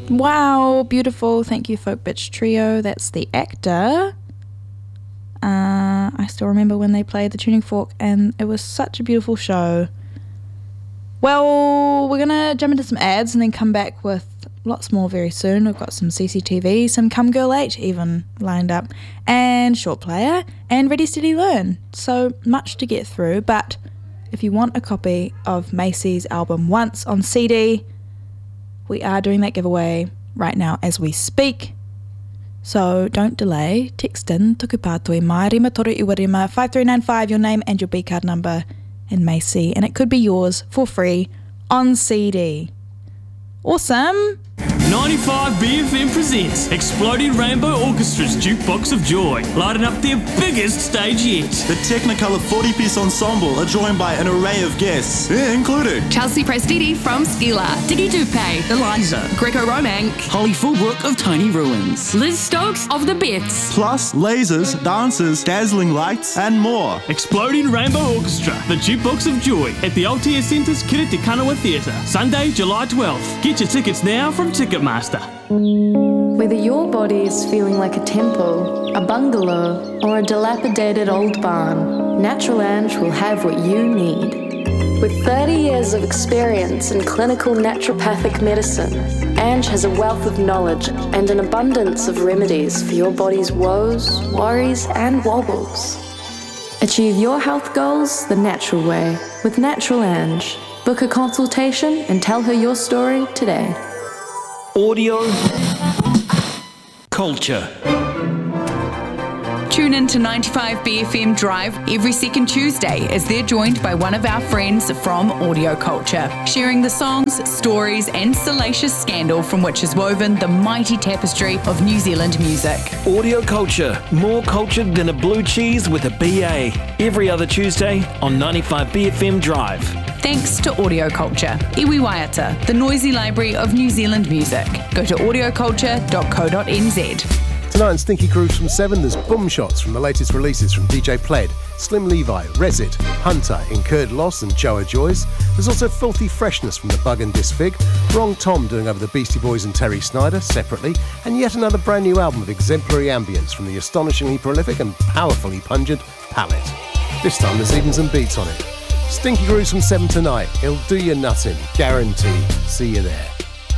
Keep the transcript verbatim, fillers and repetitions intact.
Wow, beautiful. Thank you, Folk Bitch Trio. That's the actor. Uh, I still remember when they played the tuning fork, and it was such a beautiful show. Well, we're going to jump into some ads and then come back with lots more very soon. We've got some C C T V, some Come Girl eight even lined up, and Short Player, and Ready Steady Learn. So much to get through, but if you want a copy of Macy's album Once on C D, we are doing that giveaway right now as we speak. So don't delay. Text in Tukupātui Mai Rima Toru Iwa Rima five three nine five, your name and your B card number in Macy, and it could be yours for free on C D. Awesome. ninety-five B F M presents Exploding Rainbow Orchestra's Jukebox of Joy, lighting up their biggest stage yet. The Technicolor forty-piece ensemble are joined by an array of guests, including Chelsea Prestiti from Skila, Diggy Dupe, Eliza, Greco-Romank, Holly Fulbrook of Tiny Ruins, Liz Stokes of The Bits, plus lasers, dancers, dazzling lights, and more. Exploding Rainbow Orchestra, the Jukebox of Joy, at the Aotea Centre's Kiri Te Kanawa Theatre, Sunday, July twelfth. Get your tickets now from Ticketmaster. Whether your body is feeling like a temple, a bungalow, or a dilapidated old barn, Natural Ange will have what you need. With thirty years of experience in clinical naturopathic medicine, Ange has a wealth of knowledge and an abundance of remedies for your body's woes, worries, and wobbles. Achieve your health goals the natural way with Natural Ange. Book a consultation and tell her your story today. Audio Culture. Tune in to ninety-five B F M Drive every second Tuesday as they're joined by one of our friends from Audio Culture, sharing the songs, stories and salacious scandal from which is woven the mighty tapestry of New Zealand music. Audio Culture, more cultured than a blue cheese with a B A. Every other Tuesday on ninety-five B F M Drive. Thanks to Audio Culture, Iwi Waiata, the noisy library of New Zealand music. Go to audio culture dot co dot n z. Tonight on Stinky Grooves from seven, there's boom shots from the latest releases from D J Pled, Slim Levi, Resit, Hunter, Incurred Loss and Joa Joys. There's also filthy freshness from the Bug and Disfig, Wrong Tom doing over the Beastie Boys and Terry Snyder separately, and yet another brand new album of exemplary ambience from the astonishingly prolific and powerfully pungent Palette. This time there's even some beats on it. Stinky Grooves from seven tonight. It'll do your nutting, guaranteed. See you there.